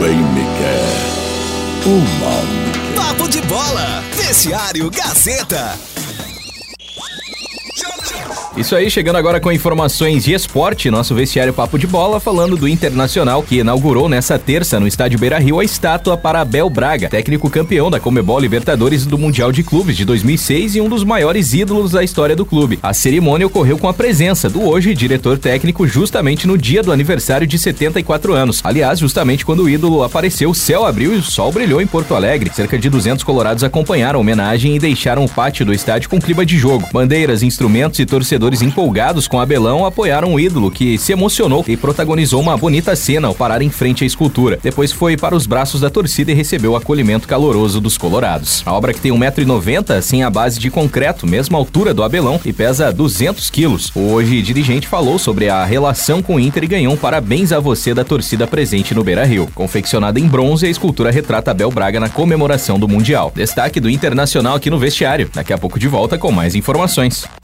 bem me quer, o mal me quer. Papo de Bola, Vestiário Gazeta. Isso aí, chegando agora com informações de esporte, nosso vestiário Papo de Bola, falando do Internacional, que inaugurou nessa terça no estádio Beira-Rio a estátua para Abel Braga, técnico campeão da Conmebol Libertadores do Mundial de Clubes de 2006 e um dos maiores ídolos da história do clube. A cerimônia ocorreu com a presença do hoje diretor técnico justamente no dia do aniversário de 74 anos. Aliás, justamente quando o ídolo apareceu, o céu abriu e o sol brilhou em Porto Alegre. Cerca de 200 colorados acompanharam a homenagem e deixaram o pátio do estádio com clima de jogo. Bandeiras, instrumentos e torcedores empolgados com Abelão apoiaram o ídolo, que se emocionou e protagonizou uma bonita cena ao parar em frente à escultura. Depois foi para os braços da torcida e recebeu o acolhimento caloroso dos colorados. A obra, que tem 1,90 m, sem a base de concreto, mesma altura do Abelão, e pesa 200 quilos. O hoje dirigente falou sobre a relação com o Inter e ganhou um parabéns a você da torcida presente no Beira-Rio. Confeccionada em bronze, a escultura retrata Abel Braga na comemoração do Mundial. Destaque do Internacional aqui no vestiário. Daqui a pouco de volta com mais informações.